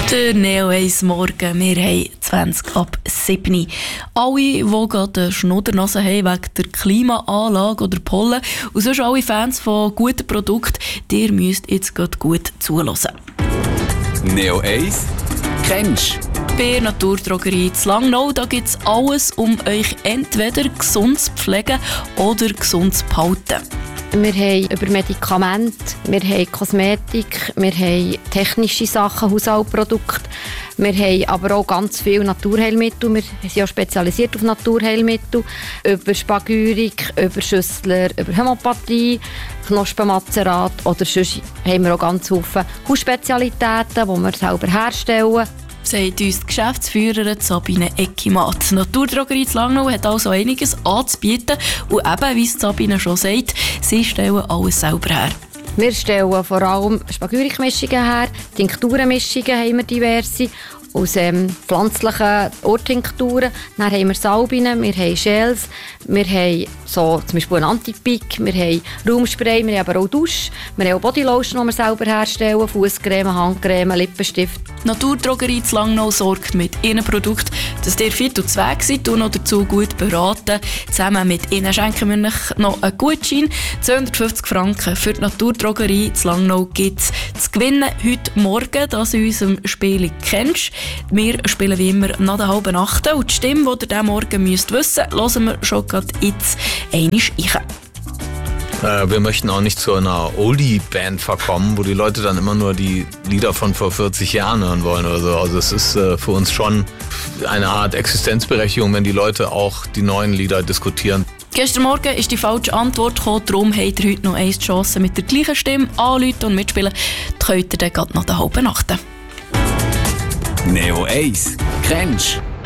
Der Neo 1 Morgen, wir haben 20 ab 7. Alle, die gerade eine Schnuddernase haben wegen der Klimaanlage oder Pollen und sonst alle Fans von guten Produkten, ihr müsst jetzt gerade gut zuhören. Neo 1 kennst du? Bei der Naturdrogerie in Langnau gibt es alles, um euch entweder gesund zu pflegen oder gesund zu behalten. Wir haben über Medikamente, wir haben Kosmetik, wir haben technische Sachen, Haushaltsprodukte. Wir haben aber auch ganz viele Naturheilmittel. Wir sind auch spezialisiert auf Naturheilmittel. Über Spagyrik, über Schüssler, über Hämopathie, Knospenmazerat oder sonst haben wir auch ganz viele Hausspezialitäten, die wir selber herstellen. Sagt uns die Geschäftsführerin Sabine Eckimatt. Die Naturdrogerie in Langnau hat also einiges anzubieten und eben, wie es Sabine schon sagt, sie stellen alles selber her. Wir stellen vor allem Spagyrik-Mischungen her, Tinkturenmischungen haben wir diverse, aus pflanzlichen Ohrtinkturen. Dann haben wir Salbinen, wir haben Gels, wir haben so, zum Beispiel ein Antipic, wir haben Raumspray, wir haben aber auch Dusch, wir haben auch Bodylotion, die wir selber herstellen, Fußcreme, Handcreme, Lippenstift. Die Naturdrogerie in Langnau sorgt mit ihren Produkten, dass ihr fit und zweig seid und noch dazu gut beraten. Zusammen mit ihnen schenken wir euch noch einen Gutschein. 250 Franken für die Naturdrogerie in Langnau gibt es zu gewinnen heute Morgen, das in unserem Spiel kennst. Wir spielen wie immer nach der halben Nacht. Und die Stimme, die ihr diesen Morgen wissen müsst, hören wir schon gerade jetzt einmal rein. Wir möchten auch nicht zu einer Oldie-Band verkommen, wo die Leute dann immer nur die Lieder von vor 40 Jahren hören wollen oder so. Also es ist für uns schon eine Art Existenzberechtigung, wenn die Leute auch die neuen Lieder diskutieren. Gestern Morgen ist die falsche Antwort gekommen, darum habt ihr heute noch eine Chance mit der gleichen Stimme anrufen und mitspielen. Das könnt ihr dann gerade nach der halben Nacht. Neo 1 kennst du?